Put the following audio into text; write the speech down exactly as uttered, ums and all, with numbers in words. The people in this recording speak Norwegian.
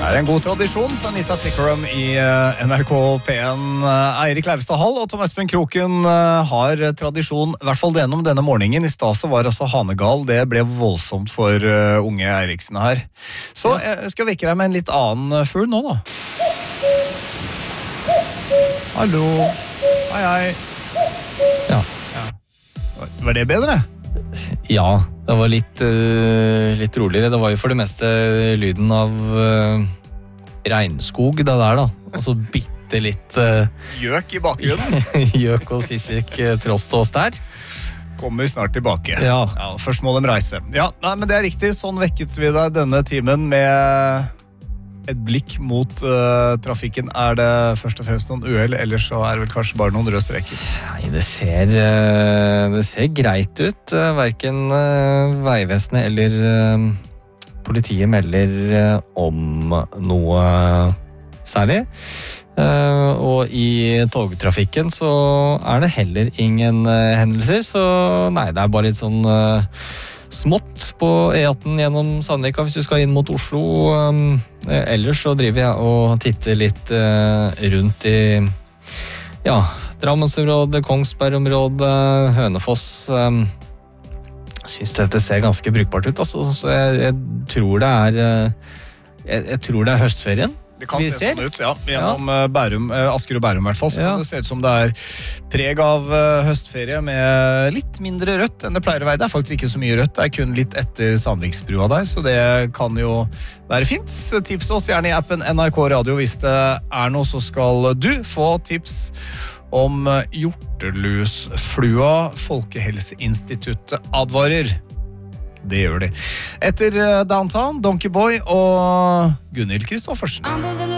Det er en god tradisjon til Anita Tikkerum i N R K P en. Eirik Leivestad Hall og Tom Espen Kroken har tradisjon, i hvert fall det gjennom denne morgenen. I sted så var altså Hanegal, det ble voldsomt for unge Eiriksen her. Så jeg skal vekke deg med en litt annen fugl nå da. Hallo. Hei, hei. Ja. Ja. Var det bedre? Ja, det var litt, uh, litt roligere. Det var jo for det meste lyden av uh, regnskog det der da. Og så bitte litt uh, Gjøk i bakgrunnen. gjøk og sissik uh, trost og stær. Kommer snart tilbake. Ja. Ja, først må de reise. Ja, nei, men det er riktig. Sånn vekket vi deg denne timen med et blikk mot uh, trafikken. Er det først og fremst noen uhell, eller så er det vel kanskje bare noen røde streker? Nei, det ser, uh, det ser greit ut. Uh, Hverken uh, Veivesenet eller uh, politiet melder uh, om noe særlig. Uh, og i togtrafikken så er det heller ingen uh, hendelser, så nei, det er bare litt sånn uh, smått på E atten gjennom Sandvika hvis du skal inn mot Oslo. Um, ellers så driver jeg og titter litt uh, rundt i ja, Drammensområdet, Kongsbergområdet, Hønefoss. Um, synes dette ser ganske brukbart ut, altså, så jeg, jeg tror det er uh, jeg, jeg tror det er høstferien. Det kan Vi se ser. sånn ut, ja. Gjennom ja. Bærum, Asker og Bærum i hvert fall, så Ja. kan det se ut som det er preg av uh, høstferie med litt mindre rødt enn det pleier å være. Det er faktisk ikke så mye rødt, det er kun litt etter Sandviksbrua der, så det kan jo være fint. Tips oss gjerne i appen N R K Radio hvis det er noe, så skal du få tips om hjortelusflua. Folkehelseinstituttet advarer. Det gjør de. Etter Downtown, Donkey Boy og Gunhild Kristoffersen.